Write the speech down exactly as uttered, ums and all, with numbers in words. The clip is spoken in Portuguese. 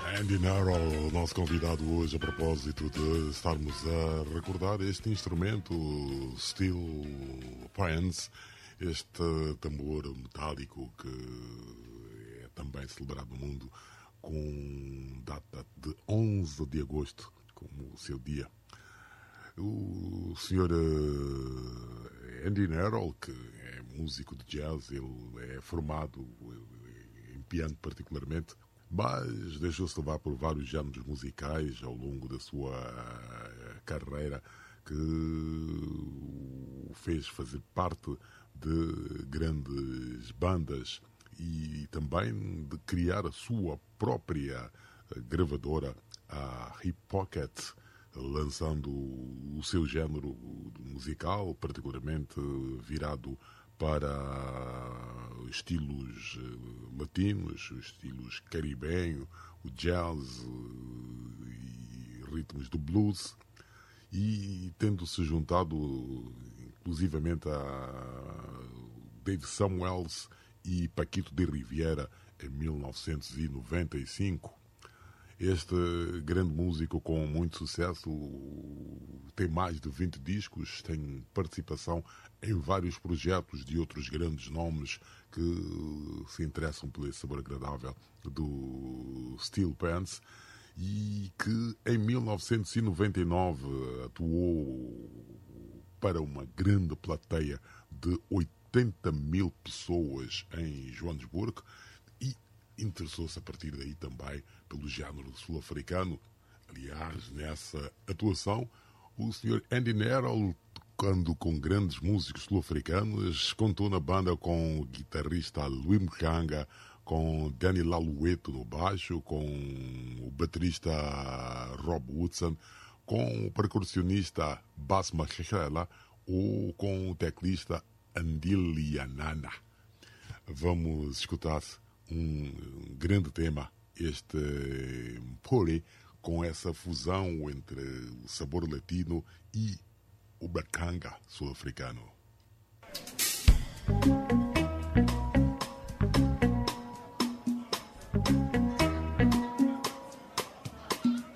Andy Narrow, nosso convidado hoje a propósito de estarmos a recordar este instrumento Steel Pans, este tambor metálico que é também celebrado no mundo com data de onze de agosto como o seu dia. O senhor Andy Narrow, que é músico de jazz, ele é formado em piano particularmente, mas deixou-se levar por vários géneros musicais ao longo da sua carreira, que o fez fazer parte de grandes bandas e também de criar a sua própria gravadora, a Hip Pocket, lançando o seu género musical, particularmente virado para estilos latinos, estilos caribenho, o jazz e ritmos do blues, e tendo-se juntado inclusivamente a Dave Samuels e Paquito de Riviera em mil novecentos e noventa e cinco. Este grande músico com muito sucesso tem mais de vinte discos, tem participação em vários projetos de outros grandes nomes que se interessam pelo sabor agradável do Steel Pans, e que em mil novecentos e noventa e nove atuou para uma grande plateia de oitenta mil pessoas em Joanesburgo e interessou-se a partir daí também pelo género sul-africano. Aliás, nessa atuação, o senhor Andy Narrow, tocando com grandes músicos sul-africanos, contou na banda com o guitarrista Louis Mkanga, com Danny Lalueto no baixo, com o baterista Rob Woodson, com o percussionista Bas Mahela ou com o teclista Andile Yanana. Vamos escutar um grande tema, este Pole, com essa fusão entre o sabor latino e o bacanga sul-africano.